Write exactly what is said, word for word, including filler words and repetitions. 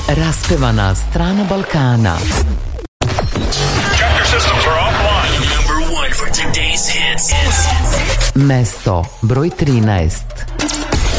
Raspevana strana Balkana. Chapter systems are offline. Number one for today's hits. Mesto broj trinaest.